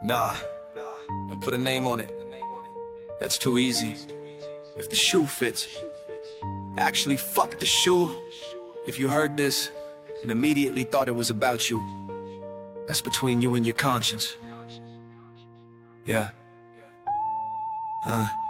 Nah, don't put a name on it. That's too easy. If the shoe fits. Actually, fuck the shoe. If you heard this and immediately thought it was about you, that's between you and your conscience. Yeah.